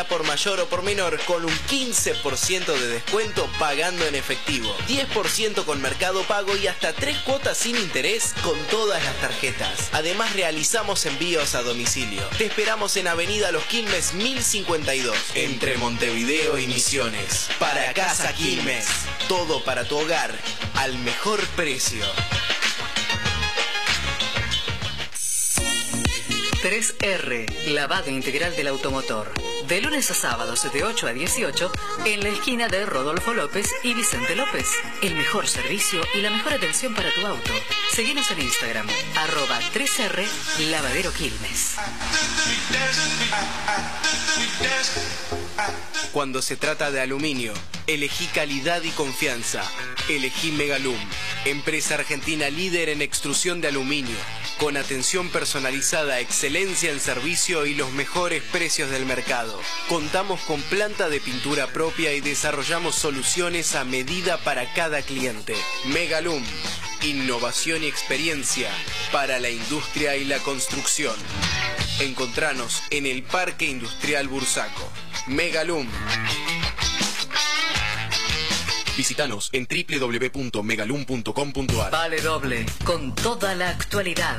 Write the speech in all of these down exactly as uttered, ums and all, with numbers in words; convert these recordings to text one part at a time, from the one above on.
por mayor o por menor con un quince por ciento de descuento pagando en efectivo, diez por ciento con Mercado Pago y hasta tres cuotas sin interés con todas las tarjetas. Además realizamos envíos a domicilio. Te esperamos en Avenida Los Quilmes mil cincuenta y dos, entre Montevideo y Misiones. Para Casa Quilmes, todo para tu hogar al mejor precio. tres R, lavado integral del automotor. De lunes a sábados de ocho a dieciocho en la esquina de Rodolfo López y Vicente López. El mejor servicio y la mejor atención para tu auto. Seguinos en Instagram, arroba tres R Lavadero Quilmes. Cuando se trata de aluminio, elegí calidad y confianza. Elegí Megalum, empresa argentina líder en extrusión de aluminio, con atención personalizada, excelencia en servicio y los mejores precios del mercado. Contamos con planta de pintura propia y desarrollamos soluciones a medida para cada cliente. Megalum, innovación y experiencia para la industria y la construcción. Encontranos en el Parque Industrial Bursaco. Megalum. Visítanos en doble u doble u doble u punto megalum punto com punto ar. Vale doble, con toda la actualidad.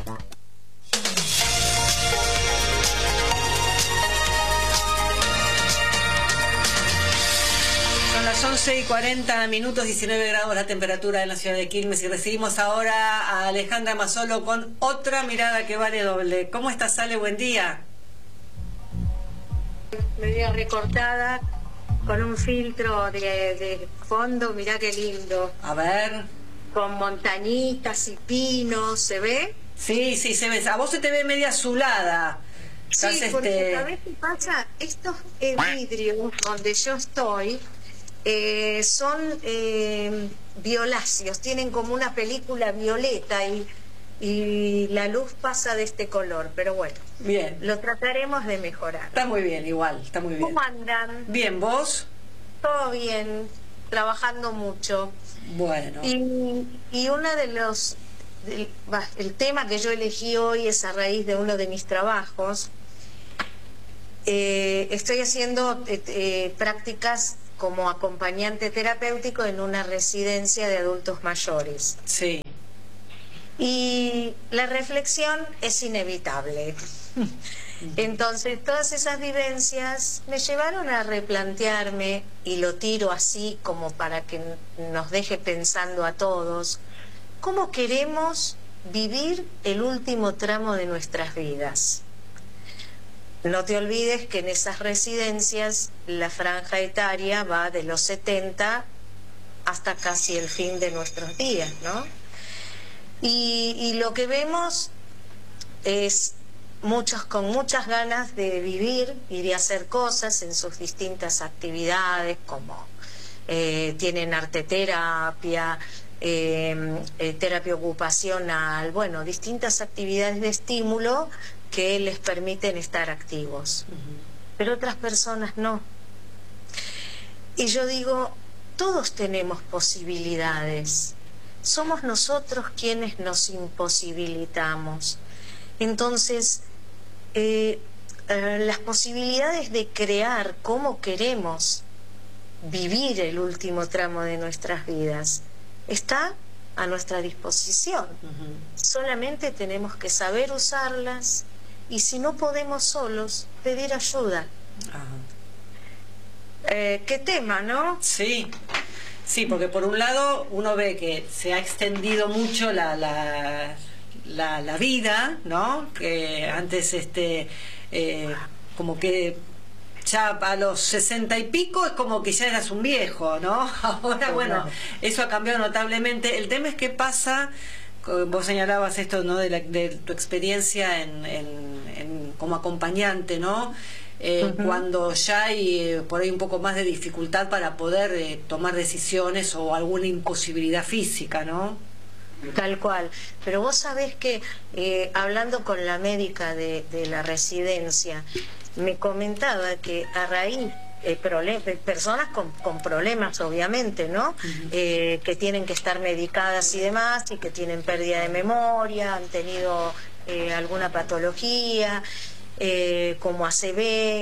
Son las once y cuarenta minutos, diecinueve grados la temperatura en la ciudad de Quilmes, y recibimos ahora a Alejandra Mazzolo con otra mirada que vale doble. ¿Cómo estás, Ale? Buen día. Media recortada, con un filtro de, de fondo, mirá qué lindo. A ver. Con montañitas y pinos, ¿se ve? Sí, sí, se ve. A vos se te ve media azulada. Sí, Estás, porque este... ¿sabés qué pasa? Estos eh, vidrios donde yo estoy eh, son eh, violáceos, tienen como una película violeta y, y la luz pasa de este color, pero bueno. Bien. Lo trataremos de mejorar. Está muy bien, igual, está muy bien. ¿Cómo andan? Bien, ¿vos? Todo bien, trabajando mucho. Bueno. Y, y uno de los... del- bah, el tema que yo elegí hoy es a raíz de uno de mis trabajos. Eh, estoy haciendo eh, eh, prácticas como acompañante terapéutico en una residencia de adultos mayores. Sí. Y la reflexión es inevitable. Entonces, todas esas vivencias me llevaron a replantearme, y lo tiro así como para que nos deje pensando a todos, ¿cómo queremos vivir el último tramo de nuestras vidas? No te olvides que en esas residencias la franja etaria va de los setenta hasta casi el fin de nuestros días, ¿no? Y, y lo que vemos es muchos con muchas ganas de vivir y de hacer cosas en sus distintas actividades, como eh, tienen arteterapia, eh, eh, terapia ocupacional, bueno, distintas actividades de estímulo que les permiten estar activos. Uh-huh. Pero otras personas no. Y yo digo, todos tenemos posibilidades. Somos nosotros quienes nos imposibilitamos. Entonces, eh, eh, las posibilidades de crear cómo queremos vivir el último tramo de nuestras vidas está a nuestra disposición. Uh-huh. Solamente tenemos que saber usarlas, y si no podemos solos, pedir ayuda. Uh-huh. eh, ¿Qué tema, no? Sí. Sí, porque por un lado uno ve que se ha extendido mucho la, la, la, la vida, ¿no? Que antes, este, eh, como que ya a los sesenta y pico es como que ya eras un viejo, ¿no? Ahora, bueno, eso ha cambiado notablemente. El tema es qué pasa, vos señalabas esto, ¿no? De, la, de tu experiencia en, en, en, como acompañante, ¿no? Eh, uh-huh. Cuando ya hay eh, por ahí un poco más de dificultad para poder eh, tomar decisiones o alguna imposibilidad física, ¿no? Tal cual. Pero vos sabés que eh, hablando con la médica de, de la residencia, me comentaba que a raíz eh, personas con, con problemas, obviamente, ¿no? Uh-huh. eh, que tienen que estar medicadas y demás, y que tienen pérdida de memoria, han tenido eh, alguna patología, Eh, como A C V,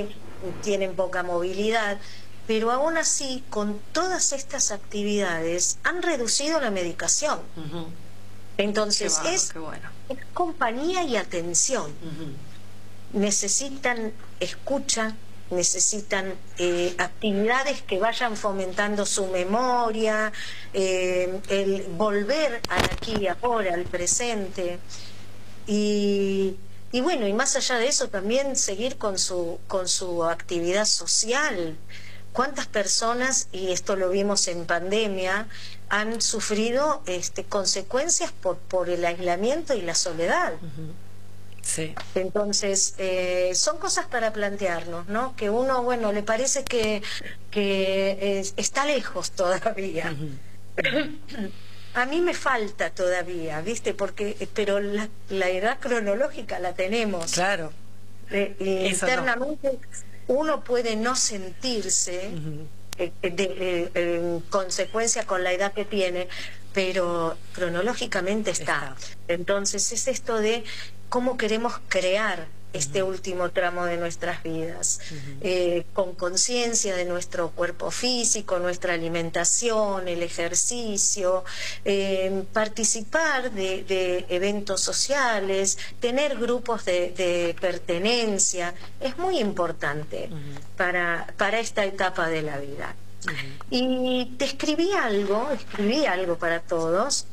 tienen poca movilidad, pero aún así, con todas estas actividades, han reducido la medicación. Uh-huh. Entonces, Qué bueno, es, qué bueno. es compañía y atención. Uh-huh. Necesitan escucha, necesitan eh, actividades que vayan fomentando su memoria, eh, el volver al aquí y ahora, al presente. Y, y bueno, y más allá de eso, también seguir con su, con su actividad social. ¿Cuántas personas, y esto lo vimos en pandemia, han sufrido este, consecuencias por, por el aislamiento y la soledad? Uh-huh. Sí. Entonces, eh, son cosas para plantearnos, ¿no? Que uno, bueno, le parece que, que es, está lejos todavía. Uh-huh. A mí me falta todavía, ¿viste? Porque, pero la, la edad cronológica la tenemos. Claro. Eh, eh, internamente no. Uno puede no sentirse uh-huh. eh, de, de, eh, en consecuencia con la edad que tiene, pero cronológicamente está. está. Entonces es esto de cómo queremos crear este uh-huh. último tramo de nuestras vidas, uh-huh. eh, con conciencia de nuestro cuerpo físico, nuestra alimentación, el ejercicio, eh, participar de, de eventos sociales, tener grupos de, de pertenencia, es muy importante uh-huh. para, para esta etapa de la vida. Uh-huh. Y te escribí algo, escribí algo para todos,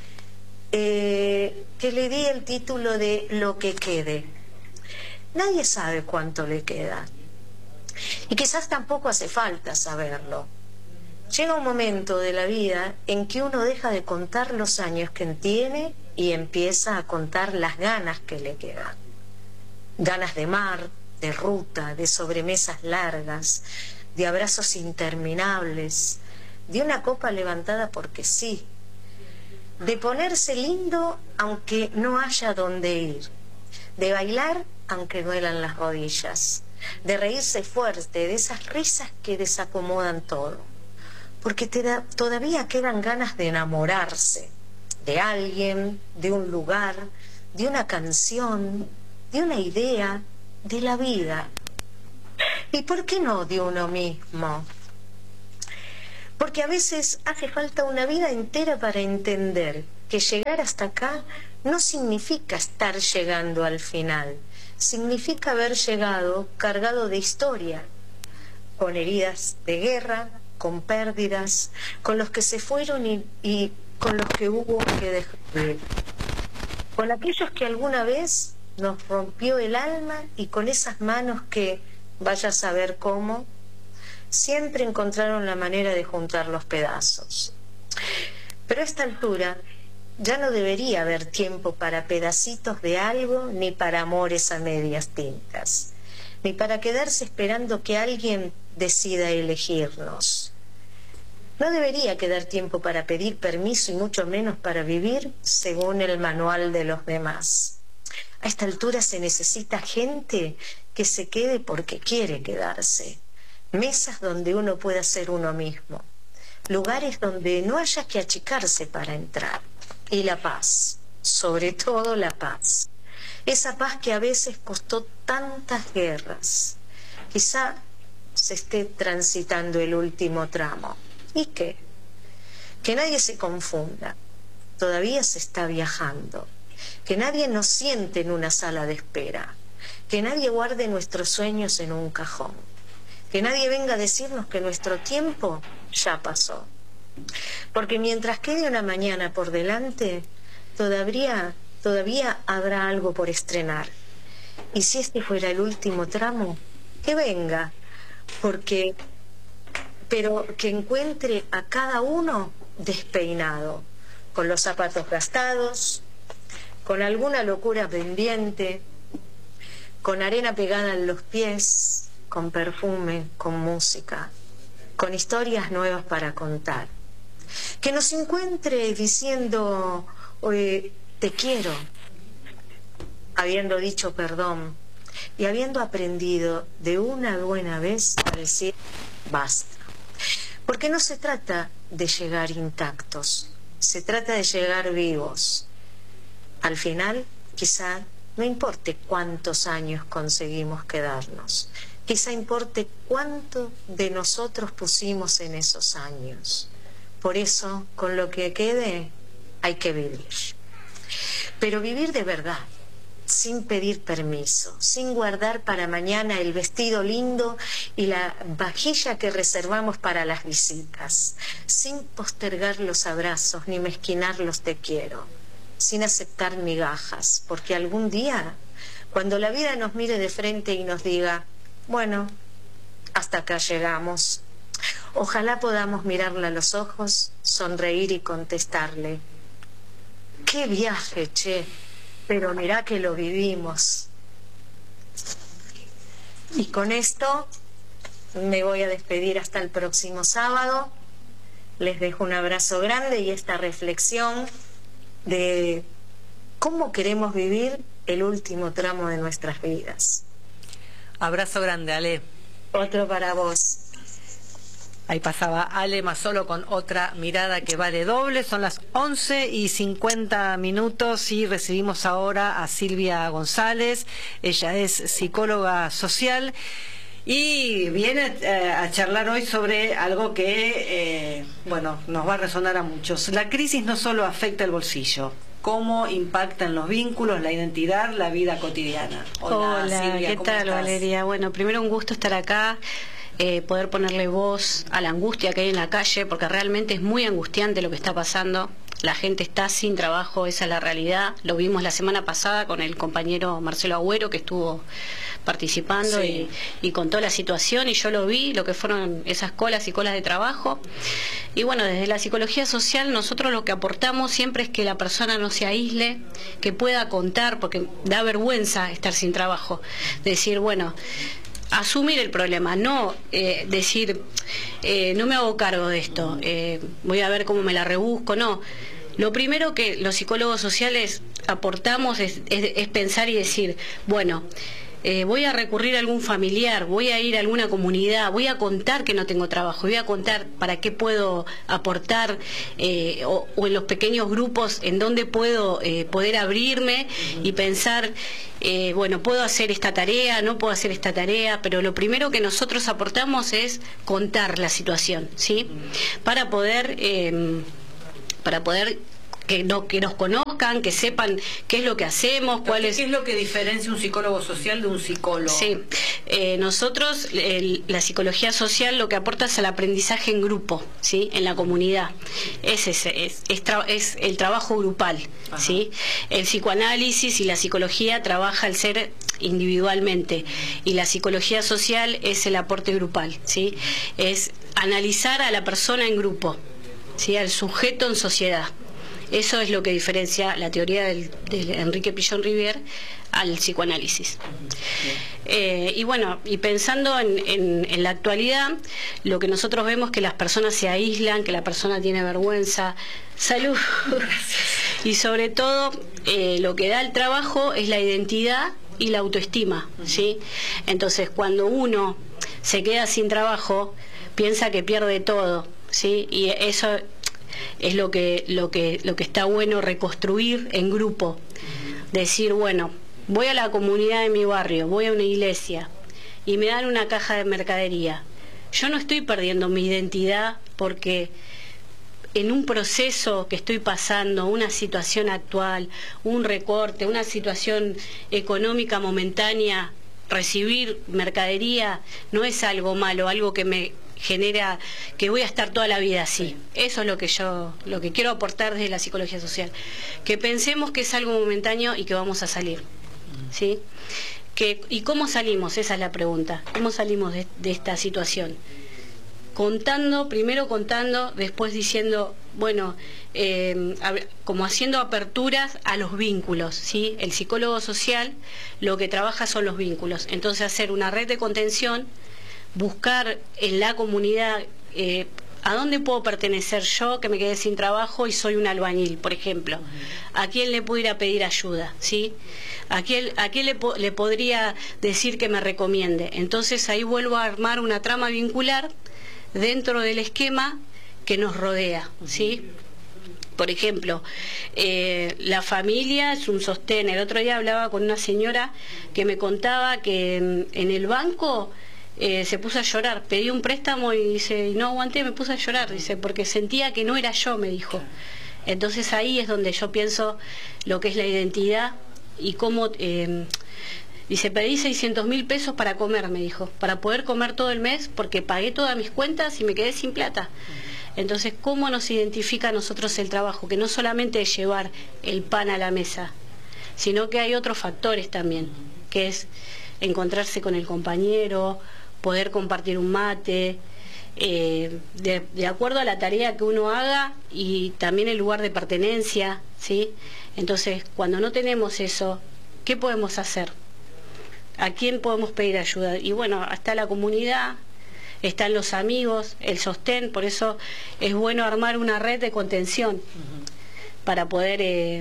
eh, que le di el título de Lo que quede. Nadie sabe cuánto le queda. Y quizás tampoco hace falta saberlo. Llega un momento de la vida en que uno deja de contar los años que tiene y empieza a contar las ganas que le quedan. Ganas de mar, de ruta, de sobremesas largas, de abrazos interminables, de una copa levantada porque sí, de ponerse lindo aunque no haya dónde ir, de bailar aunque duelan las rodillas, de reírse fuerte, de esas risas que desacomodan todo, porque te da, todavía quedan ganas de enamorarse de alguien, de un lugar, de una canción, de una idea, de la vida. ¿Y por qué no de uno mismo? Porque a veces hace falta una vida entera para entender que llegar hasta acá no significa estar llegando al final, significa haber llegado cargado de historia, con heridas de guerra, con pérdidas, con los que se fueron y, y con los que hubo que dejar, con aquellos que alguna vez nos rompió el alma y con esas manos que, vaya a saber cómo, siempre encontraron la manera de juntar los pedazos. Pero a esta altura ya no debería haber tiempo para pedacitos de algo, ni para amores a medias tintas, ni para quedarse esperando que alguien decida elegirnos. No debería quedar tiempo para pedir permiso y mucho menos para vivir según el manual de los demás. A esta altura se necesita gente que se quede porque quiere quedarse, mesas donde uno pueda ser uno mismo, lugares donde no haya que achicarse para entrar. Y la paz, sobre todo la paz. Esa paz que a veces costó tantas guerras. Quizá se esté transitando el último tramo. ¿Y qué? Que nadie se confunda. Todavía se está viajando. Que nadie nos siente en una sala de espera. Que nadie guarde nuestros sueños en un cajón. Que nadie venga a decirnos que nuestro tiempo ya pasó. Porque mientras quede una mañana por delante, todavía, todavía habrá algo por estrenar. Y si este fuera el último tramo, que venga, porque, pero que encuentre a cada uno despeinado, con los zapatos gastados, con alguna locura pendiente, con arena pegada en los pies, con perfume, con música, con historias nuevas para contar. Que nos encuentre diciendo, oye, te quiero, habiendo dicho perdón y habiendo aprendido de una buena vez a decir basta. Porque no se trata de llegar intactos, se trata de llegar vivos. Al final, quizá no importe cuántos años conseguimos quedarnos, quizá importe cuánto de nosotros pusimos en esos años. Por eso, con lo que quede, hay que vivir. Pero vivir de verdad, sin pedir permiso, sin guardar para mañana el vestido lindo y la vajilla que reservamos para las visitas, sin postergar los abrazos ni mezquinar los te quiero, sin aceptar migajas, porque algún día, cuando la vida nos mire de frente y nos diga, bueno, hasta acá llegamos, ojalá podamos mirarla a los ojos, sonreír y contestarle, ¡qué viaje, che! Pero mirá que lo vivimos. Y con esto me voy a despedir hasta el próximo sábado. Les dejo un abrazo grande y esta reflexión de cómo queremos vivir el último tramo de nuestras vidas. Abrazo grande, Ale. Otro para vos. Ahí pasaba Ale Mazzolo con otra mirada que vale doble. Son las once y cincuenta minutos y recibimos ahora a Silvia González. Ella es psicóloga social y viene eh, a charlar hoy sobre algo que, eh, bueno, nos va a resonar a muchos. La crisis no solo afecta el bolsillo, cómo impacta en los vínculos, la identidad, la vida cotidiana. Hola, Hola Silvia, ¿qué ¿cómo tal, estás? Valeria? Bueno, primero un gusto estar acá. Eh, poder ponerle voz a la angustia que hay en la calle, porque realmente es muy angustiante lo que está pasando. La gente está sin trabajo, esa es la realidad. Lo vimos la semana pasada con el compañero Marcelo Agüero, que estuvo participando, sí, y, y contó la situación, y yo lo vi, lo que fueron esas colas y colas de trabajo. Y bueno, desde la psicología social nosotros lo que aportamos siempre es que la persona no se aísle, que pueda contar, porque da vergüenza estar sin trabajo. Decir, bueno, asumir el problema, no eh, decir, eh, no me hago cargo de esto, eh, voy a ver cómo me la rebusco, no. Lo primero que los psicólogos sociales aportamos es, es, es pensar y decir, bueno, eh, voy a recurrir a algún familiar, voy a ir a alguna comunidad, voy a contar que no tengo trabajo, voy a contar para qué puedo aportar, eh, o, o en los pequeños grupos en donde puedo eh, poder abrirme y pensar, eh, bueno, puedo hacer esta tarea, no puedo hacer esta tarea, pero lo primero que nosotros aportamos es contar la situación, ¿sí? Para poder, eh, para poder que, no, que nos conozcan, que sepan qué es lo que hacemos, cuál es... ¿Qué es lo que diferencia un psicólogo social de un psicólogo? Sí, eh, nosotros, el, la psicología social lo que aporta es el aprendizaje en grupo, ¿sí? En la comunidad. Es, ese, es, es, tra es el trabajo grupal, ¿sí? El psicoanálisis y la psicología trabaja el ser individualmente, y la psicología social es el aporte grupal, ¿sí? Es analizar a la persona en grupo, ¿sí? Al sujeto en sociedad. Eso es lo que diferencia la teoría del, del Enrique Pillon Rivière al psicoanálisis. Eh, y bueno, y pensando en, en, en la actualidad, lo que nosotros vemos es que las personas se aíslan, que la persona tiene vergüenza. Salud. Y sobre todo, eh, lo que da el trabajo es la identidad y la autoestima, ¿sí? Entonces, cuando uno se queda sin trabajo, piensa que pierde todo, ¿sí? Y eso es lo que, lo que, lo que está bueno reconstruir en grupo. Decir, bueno, voy a la comunidad de mi barrio, voy a una iglesia y me dan una caja de mercadería. Yo no estoy perdiendo mi identidad porque en un proceso que estoy pasando, una situación actual, un recorte, una situación económica momentánea, recibir mercadería no es algo malo, algo que me genera que voy a estar toda la vida así. Eso es lo que yo, lo que quiero aportar desde la psicología social, que pensemos que es algo momentáneo y que vamos a salir, ¿sí? Que, ¿y cómo salimos? Esa es la pregunta. ¿Cómo salimos de, de esta situación? Contando, primero contando, después diciendo, bueno, eh, como haciendo aperturas a los vínculos, ¿sí? El psicólogo social lo que trabaja son los vínculos. Entonces, hacer una red de contención, buscar en la comunidad eh, a dónde puedo pertenecer yo, que me quedé sin trabajo y soy un albañil, por ejemplo. ¿A quién le puedo ir a pedir ayuda? ¿Sí? ¿A quién, a quién le, po le podría decir que me recomiende? Entonces ahí vuelvo a armar una trama vincular dentro del esquema que nos rodea, ¿sí? Por ejemplo, eh, la familia es un sostén. El otro día hablaba con una señora que me contaba que en, en el banco eh, se puso a llorar. Pedí un préstamo y dice, no aguanté, me puse a llorar, dice, porque sentía que no era yo, me dijo. Entonces ahí es donde yo pienso lo que es la identidad y cómo... Eh, dice, pedí seiscientos mil pesos para comer, me dijo, para poder comer todo el mes, porque pagué todas mis cuentas y me quedé sin plata. Entonces, ¿cómo nos identifica a nosotros el trabajo? Que no solamente es llevar el pan a la mesa, sino que hay otros factores también, que es encontrarse con el compañero, poder compartir un mate, eh, de, de acuerdo a la tarea que uno haga y también el lugar de pertenencia, ¿sí? Entonces, cuando no tenemos eso, ¿qué podemos hacer? ¿A quién podemos pedir ayuda? Y bueno, está la comunidad, están los amigos, el sostén, por eso es bueno armar una red de contención uh-huh. para poder eh,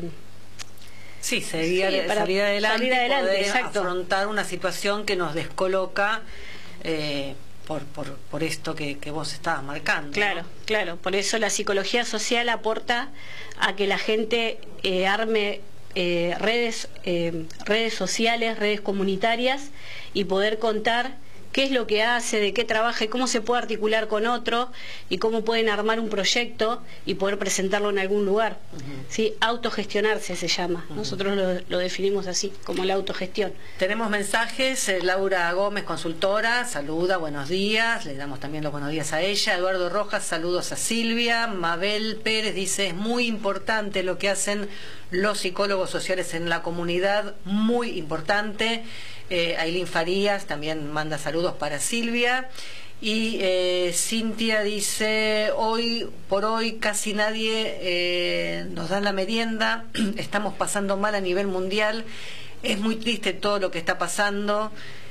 sí, seguir, sí, para salir adelante, salir adelante poder exacto. afrontar una situación que nos descoloca eh, por, por, por esto que, que vos estabas marcando. Claro, ¿no? Claro, por eso la psicología social aporta a que la gente eh, arme eh, redes, eh, redes sociales, redes comunitarias y poder contar qué es lo que hace, de qué trabaja y cómo se puede articular con otro y cómo pueden armar un proyecto y poder presentarlo en algún lugar. Uh-huh. ¿Sí? Autogestionarse se llama. Uh-huh. Nosotros lo, lo definimos así, como la autogestión. Tenemos mensajes. eh, Laura Gómez, consultora, saluda, buenos días. Le damos también los buenos días a ella. Eduardo Rojas, saludos a Silvia. Mabel Pérez dice, es muy importante lo que hacen los psicólogos sociales en la comunidad, muy importante. Eh, Ailín Farías también manda saludos para Silvia. Y eh, Cintia dice, hoy por hoy casi nadie eh, nos da la merienda, estamos pasando mal a nivel mundial, es muy triste todo lo que está pasando.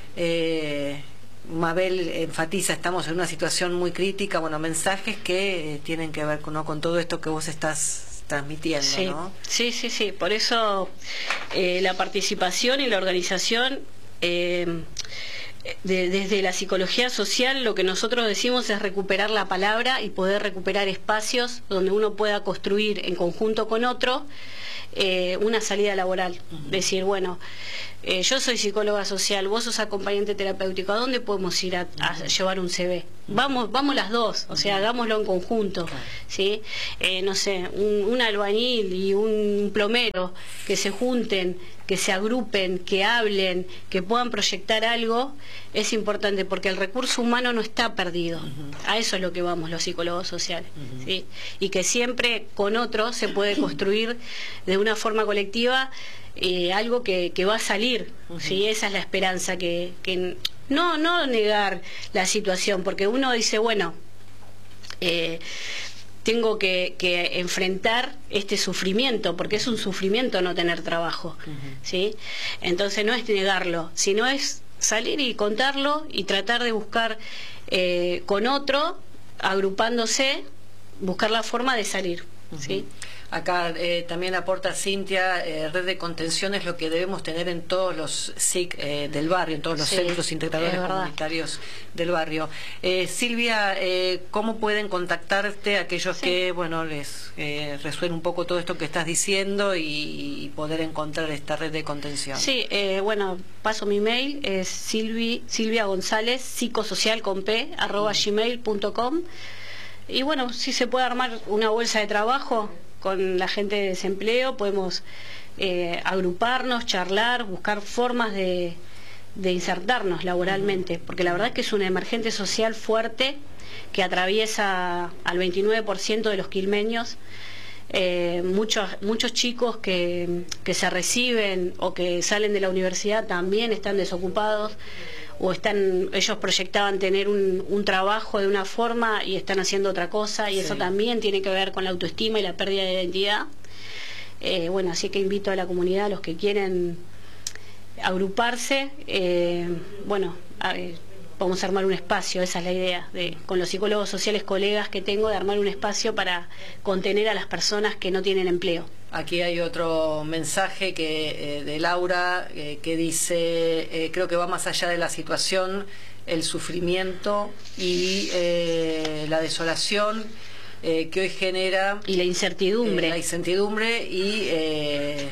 eh, Mabel enfatiza, estamos en una situación muy crítica. Bueno, mensajes que eh, tienen que ver con, ¿no? con todo esto que vos estás transmitiendo, sí, ¿no? Sí, sí, sí, por eso eh, la participación y la organización eh, de, desde la psicología social, lo que nosotros decimos es recuperar la palabra y poder recuperar espacios donde uno pueda construir en conjunto con otro eh, una salida laboral. Uh-huh. Decir, bueno, eh, yo soy psicóloga social, vos sos acompañante terapéutico, ¿a dónde podemos ir a, a uh-huh. llevar un C V? Vamos, vamos las dos, o sea, hagámoslo en conjunto, ¿sí? Eh, no sé, un, un albañil y un plomero que se junten, que se agrupen, que hablen, que puedan proyectar algo, es importante porque el recurso humano no está perdido. Uh-huh. A eso es lo que vamos los psicólogos sociales, uh-huh. ¿sí? Y que siempre con otros se puede construir de una forma colectiva eh, algo que, que va a salir, uh-huh. ¿sí? Esa es la esperanza, que, que no, no negar la situación, porque uno dice, bueno, eh, tengo que, que enfrentar este sufrimiento, porque es un sufrimiento no tener trabajo, uh-huh. ¿sí? Entonces no es negarlo, sino es salir y contarlo y tratar de buscar eh, con otro, agrupándose, buscar la forma de salir, uh-huh. ¿sí? Acá eh, también aporta Cintia, eh, red de contención es lo que debemos tener en todos los S I C eh, del barrio, en todos los sí, centros integradores comunitarios del barrio. Eh, Silvia, eh, ¿cómo pueden contactarte aquellos sí. que, bueno, les eh, resuena un poco todo esto que estás diciendo y, y poder encontrar esta red de contención? Sí, eh, bueno, paso mi mail, es Silvi, Silvia González, psicosocial con P, arroba gmail punto com. Y bueno, si se puede armar una bolsa de trabajo con la gente de desempleo, podemos eh, agruparnos, charlar, buscar formas de, de insertarnos laboralmente, porque la verdad es que es una emergente social fuerte que atraviesa al veintinueve por ciento de los quilmeños. Eh, muchos, muchos chicos que, que se reciben o que salen de la universidad también están desocupados, o están, ellos proyectaban tener un, un trabajo de una forma y están haciendo otra cosa, y sí. eso también tiene que ver con la autoestima y la pérdida de identidad. Eh, bueno, así que invito a la comunidad, a los que quieren agruparse, eh, bueno, a ver, vamos a armar un espacio, esa es la idea, de, con los psicólogos sociales colegas que tengo, de armar un espacio para contener a las personas que no tienen empleo. Aquí hay otro mensaje que eh, de Laura eh, que dice, eh, creo que va más allá de la situación, el sufrimiento y eh, la desolación eh, que hoy genera... Y la incertidumbre. Eh, la incertidumbre y... Eh,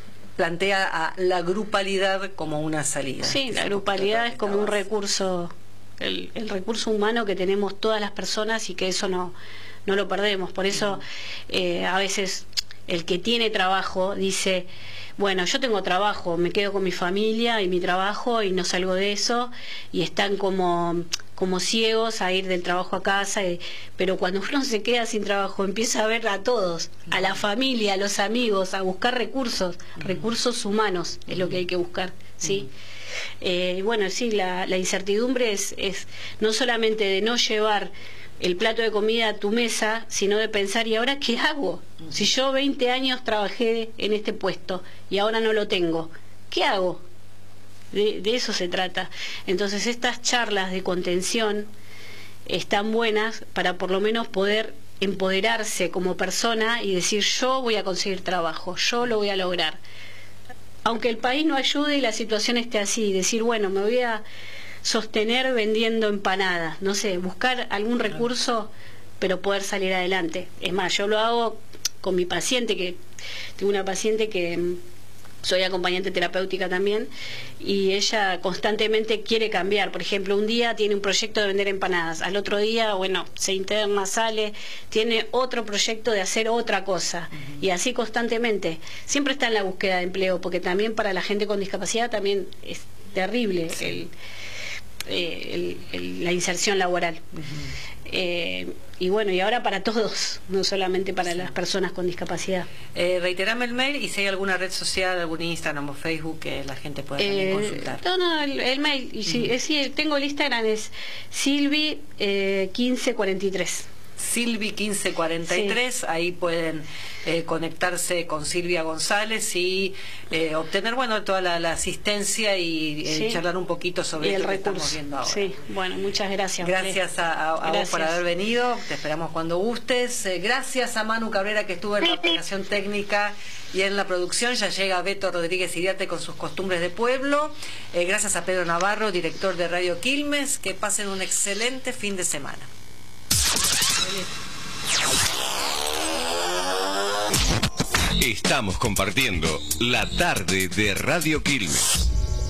plantea a la grupalidad como una salida. Sí, la grupalidad es como un recurso el, el recurso humano que tenemos todas las personas y que eso no, no lo perdemos. Por eso eh, a veces el que tiene trabajo dice, bueno, yo tengo trabajo, me quedo con mi familia y mi trabajo y no salgo de eso, y están como, como ciegos a ir del trabajo a casa, y, pero cuando uno se queda sin trabajo empieza a ver a todos, a la familia, a los amigos, a buscar recursos, recursos humanos es lo que hay que buscar, ¿sí? Eh, bueno, sí, la, la incertidumbre es, es no solamente de no llevar el plato de comida a tu mesa, sino de pensar, ¿y ahora qué hago? Si yo veinte años trabajé en este puesto y ahora no lo tengo, ¿qué hago? De, de eso se trata. Entonces estas charlas de contención están buenas para por lo menos poder empoderarse como persona y decir, yo voy a conseguir trabajo, yo lo voy a lograr. Aunque el país no ayude y la situación esté así, decir, bueno, me voy a sostener vendiendo empanadas, no sé, buscar algún recurso, pero poder salir adelante. Es más, yo lo hago con mi paciente, que tengo una paciente que soy acompañante terapéutica también, y ella constantemente quiere cambiar. Por ejemplo, un día tiene un proyecto de vender empanadas, al otro día, bueno, se interna, sale, tiene otro proyecto de hacer otra cosa, uh-huh. y así constantemente. Siempre está en la búsqueda de empleo, porque también para la gente con discapacidad también es terrible sí. el Eh, el, el, la inserción laboral. Uh-huh. eh, y bueno, y ahora para todos, no solamente para sí. las personas con discapacidad. Eh, reiterame el mail y si hay alguna red social, algún Instagram o Facebook que la gente pueda también eh, consultar. No, no, el, el mail, y si, uh-huh. eh, sí, tengo el Instagram, es Silvi eh, quince cuarenta y tres. Silvi quince cuarenta y tres, sí. Ahí pueden eh, conectarse con Silvia González y eh, obtener bueno toda la, la asistencia y eh, sí. charlar un poquito sobre el esto recurso. que estamos viendo ahora. Sí, bueno, muchas gracias. Gracias a, a, a gracias. vos por haber venido, te esperamos cuando gustes. Eh, gracias a Manu Cabrera que estuvo en la operación técnica y en la producción. Ya llega Beto Rodríguez Iriarte con sus costumbres de pueblo. Eh, gracias a Pedro Navarro, director de Radio Quilmes. Que pasen un excelente fin de semana. Estamos compartiendo la tarde de Radio Quilmes.